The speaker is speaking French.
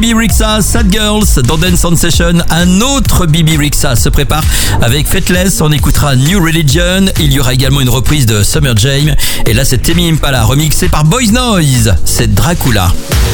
Bibi Rexha, Sad Girls dans Dance On Session. Un autre Bibi Rexha se prépare avec Faithless. On écoutera New Religion. Il y aura également une reprise de Summer Jam. Et là, c'est Tame Impala remixé par Boys Noise. C'est Dracula.